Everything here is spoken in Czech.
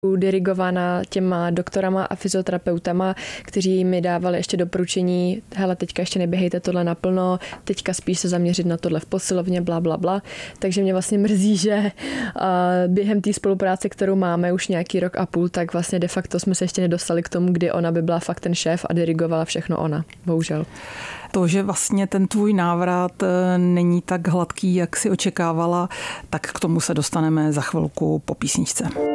dirigována těma doktorama a fyzioterapeutama, kteří mi dávali ještě doporučení, hele, teďka ještě neběhejte tohle naplno, teďka spíš se zaměřit na tohle v posilovně, bla, bla, bla. Takže mě vlastně mrzí, že během té spolupráce, kterou máme už nějaký rok a půl, tak vlastně de facto jsme se ještě nedostali k tomu, kdy ona by byla fakt ten šéf a dirigovala všechno ona. Bohužel. To, že vlastně ten tvůj návrat není tak hladký, jak si očekávala, tak k tomu se dostaneme za chvilku po písničce.